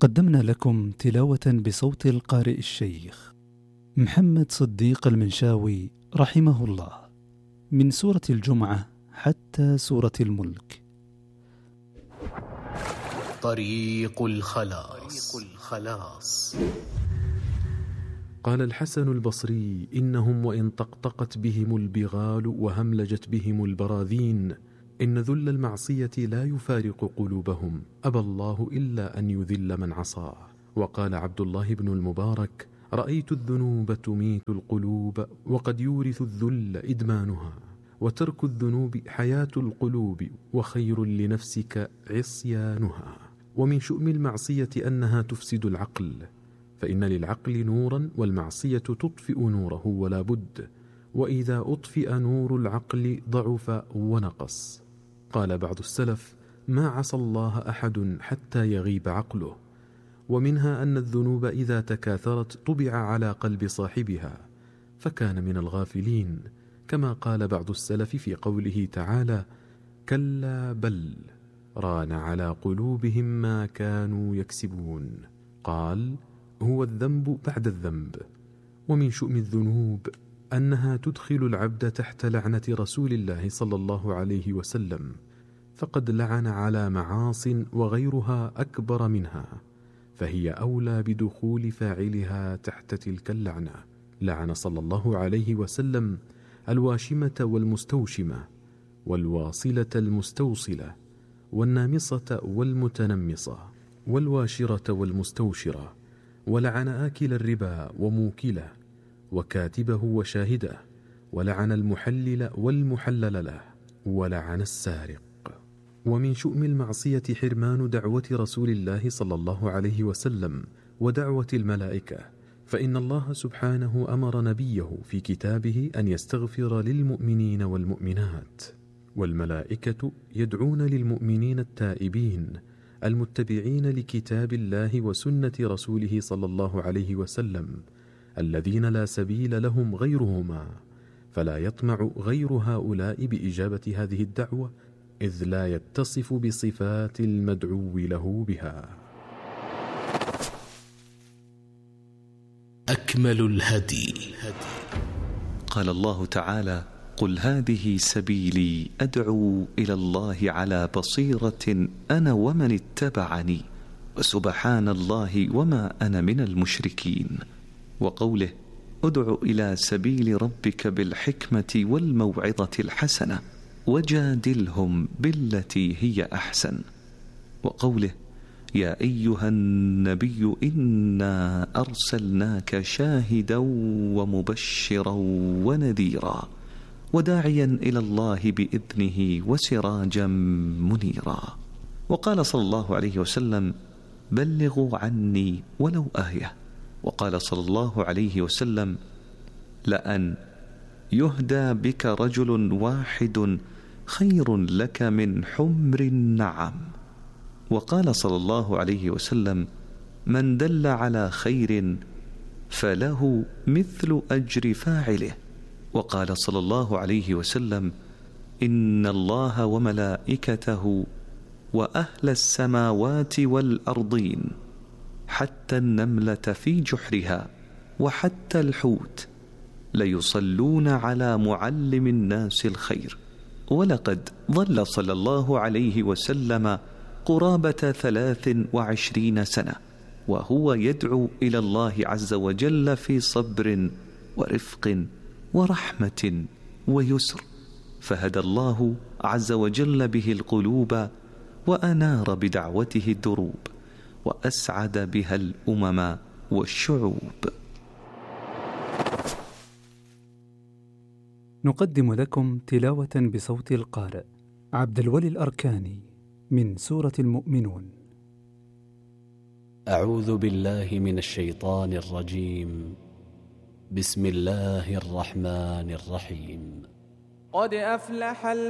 قدمنا لكم تلاوة بصوت القارئ الشيخ محمد صديق المنشاوي رحمه الله من سورة الجمعة حتى سورة الملك. طريق الخلاص. قال الحسن البصري: إنهم وإن طقطقت بهم البغال وهملجت بهم البراذين، إن ذل المعصية لا يفارق قلوبهم، أبى الله إلا أن يذل من عصاه. وقال عبد الله بن المبارك: رأيت الذنوب تميت القلوب، وقد يورث الذل إدمانها، وترك الذنوب حياة القلوب، وخير لنفسك عصيانها. ومن شؤم المعصية أنها تفسد العقل، فإن للعقل نورا والمعصية تطفئ نوره ولا بد، وإذا أطفئ نور العقل ضعف ونقص. قال بعض السلف: ما عصى الله أحد حتى يغيب عقله. ومنها أن الذنوب إذا تكاثرت طبع على قلب صاحبها فكان من الغافلين، كما قال بعض السلف في قوله تعالى: كلا بل ران على قلوبهم ما كانوا يكسبون. قال: هو الذنب بعد الذنب. ومن شؤم الذنوب أنها تدخل العبد تحت لعنة رسول الله صلى الله عليه وسلم، فقد لعن على معاص وغيرها أكبر منها، فهي أولى بدخول فاعلها تحت تلك اللعنة. لعن صلى الله عليه وسلم الواشمة والمستوشمة، والواصلة المستوصلة، والنامصة والمتنمصة، والواشرة والمستوشرة، ولعن آكل الربا وموكله، وكاتبه وشاهده، ولعن المحلل والمحلل له، ولعن السارق. ومن شؤم المعصية حرمان دعوة رسول الله صلى الله عليه وسلم ودعوة الملائكة، فإن الله سبحانه أمر نبيه في كتابه أن يستغفر للمؤمنين والمؤمنات، والملائكة يدعون للمؤمنين التائبين المتبعين لكتاب الله وسنة رسوله صلى الله عليه وسلم، الذين لا سبيل لهم غيرهما، فلا يطمع غير هؤلاء بإجابة هذه الدعوة، إذ لا يتصف بصفات المدعو له بها. أكمل الهدي. قال الله تعالى: قل هذه سبيلي أدعو إلى الله على بصيرة أنا ومن اتبعني وسبحان الله وما أنا من المشركين. وقوله: ادع إلى سبيل ربك بالحكمة والموعظة الحسنة وجادلهم بالتي هي أحسن. وقوله: يا أيها النبي إنا أرسلناك شاهدا ومبشرا ونذيرا وداعيا إلى الله بإذنه وسراجا منيرا. وقال صلى الله عليه وسلم: بلغوا عني ولو آية. وقال صلى الله عليه وسلم: لأن يهدى بك رجل واحد خير لك من حمر النعم. وقال صلى الله عليه وسلم: من دل على خير فله مثل أجر فاعله. وقال صلى الله عليه وسلم: إن الله وملائكته وأهل السماوات والأرضين حتى النملة في جحرها وحتى الحوت ليصلون على معلم الناس الخير. ولقد ظل صلى الله عليه وسلم قرابة 23 سنة وهو يدعو إلى الله عز وجل في صبر ورفق ورحمة ويسر، فهدى الله عز وجل به القلوب، وأنار بدعوته الدروب، وأسعد بها الأمم والشعوب. نقدم لكم تلاوة بصوت القارئ عبد الولي الأركاني من سورة المؤمنون. أعوذ بالله من الشيطان الرجيم. بسم الله الرحمن الرحيم. قد أفلح